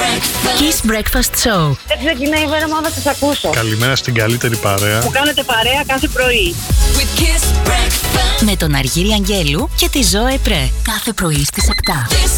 Kiss Breakfast Show. Έτσι ξεκινάει η μέρα μου να σας ακούσω. Καλημέρα στην καλύτερη παρέα. Που κάνετε παρέα κάθε πρωί. With Kiss Breakfast. Με τον Αργύρη Αγγέλου και τη Ζωέ Πρέ. Κάθε πρωί στις 7.